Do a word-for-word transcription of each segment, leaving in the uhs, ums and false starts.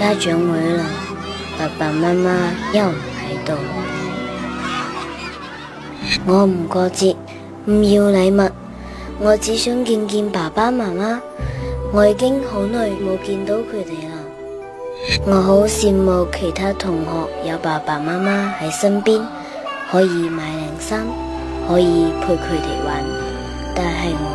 家長會啦，爸爸媽媽又唔喺度。我唔過節，唔要禮物，我只想見見爸爸媽媽。我已經好耐冇見到佢哋啦。我好羨慕其他同學有爸爸媽媽喺身邊，可以買靚衫，可以陪佢哋玩。但係我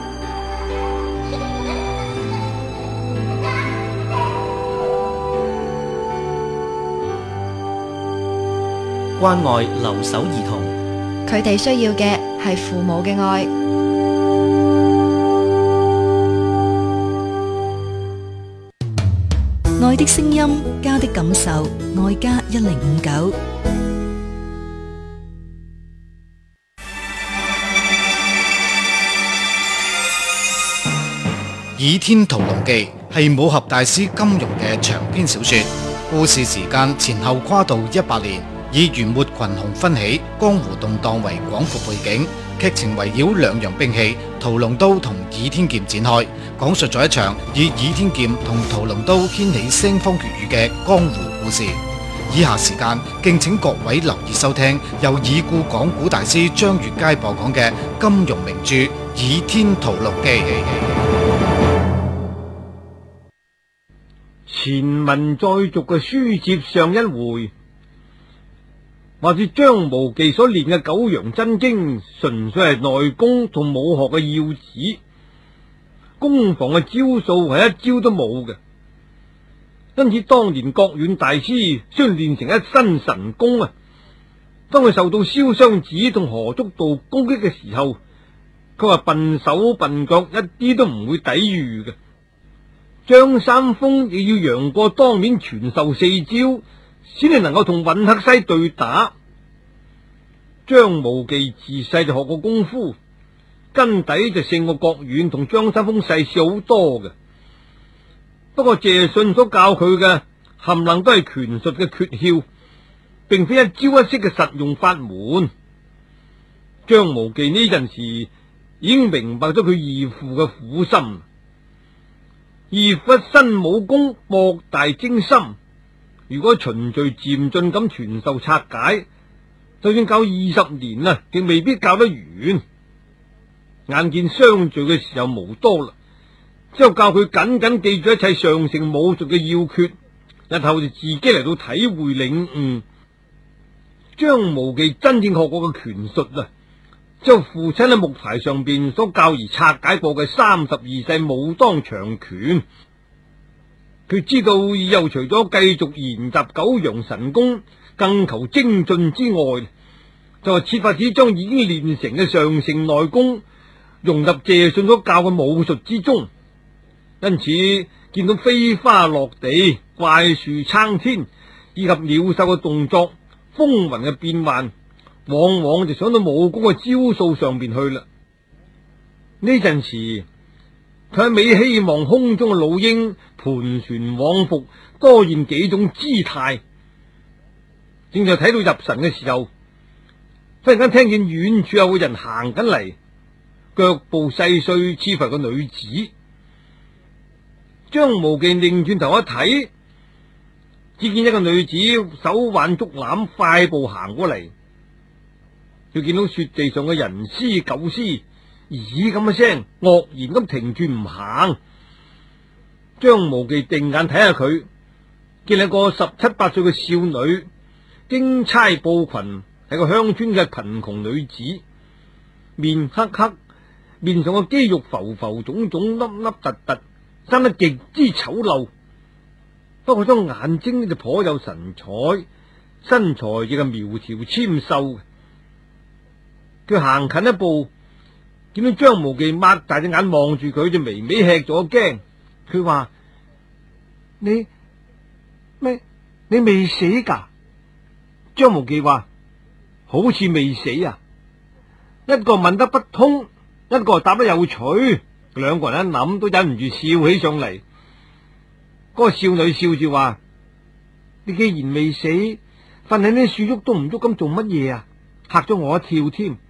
關愛留守兒童， 佢哋需要嘅係父母嘅愛。 愛的聲音，家的感受，愛家一零五九。 《倚天屠龍記》係武俠大師金庸嘅長篇小說，故事時間前後跨度一百年，以元末群雄紛起、江湖動盪為廣闊背景，劇情圍繞兩樣兵器屠龍刀同倚天劍展開，講述咗一場以倚天劍同屠龍刀掀起腥風血雨嘅江湖故事。以下時間敬請各位留意收聽由已故講古大師張月佳播講嘅金庸名著《倚天屠龍記》。 前文再續嘅書接上一回，話說張無忌所練嘅九陽真經純粹係內功同武學嘅要旨，攻防嘅招數係一招都冇嘅。因此當年郭遠大師雖然練成一身神功啊，當佢受到蕭雙子同何足道攻擊嘅時候，佢話笨手笨腳一啲都唔會抵禦嘅。張三豐亦要楊過當面傳授四招，先至能夠同尹克西對打。張無忌自細就學過功夫，根底就勝過郭遠同張三豐細少好多嘅。不過謝遜所教佢嘅冚唪唥都係拳術嘅訣竅，並非一招一式嘅實用法門。張無忌呢陣時已經明白咗佢義父嘅苦心。義父一身武功博大精深，如果循序漸進咁傳授拆解，就算教二十年啦，亦未必教得完。眼見相聚嘅時候無多啦，之後教佢緊緊記住一切上乘武術嘅要訣，日後就自己嚟到體會領悟。張無忌真正學過嘅拳術啊，將父親喺木牌上邊所教而拆解過嘅三十二勢武當長拳，佢知道以後除咗繼續研習九陽神功，更求精進之外，就係設法子將已經練成嘅上乘內功融入謝遜所教嘅武術之中。因此見到飛花落地、怪樹撐天以及鳥獸嘅動作、風雲嘅變幻，往往就想到武功嘅招數上邊去啦。呢陣時佢喺美希望空中嘅老鷹盤旋往復，多現幾種姿態。正在睇到入神嘅時候，忽然間聽見遠處有個人行緊嚟，腳步細碎，似乎係個女子。張無忌擰轉頭一睇，只見一個女子手挽竹籃，快步行過嚟。佢見到雪地上嘅人屍狗屍，咦咁一聲，愕然咁停住唔行。張無忌定眼睇下佢，見係個十七八歲嘅少女，經釵布裙，係個鄉村嘅貧窮女子，面黑黑，面上嘅肌肉浮浮腫腫，凹凹凸凸，生得極之醜陋。不過雙眼睛呢就頗有神采，身材亦係苗條纖瘦。佢行近一步，見到張無忌擘大隻眼望住佢，就微微吃咗驚。佢話：你咩？你未死噶？張無忌話：好似未死啊！一個問得不通，一個答得有趣，兩個人一諗都忍唔住笑起上嚟。嗰個少女笑住話：你既然未死，瞓喺呢樹喐都唔喐咁做乜嘢啊？嚇咗我一跳添。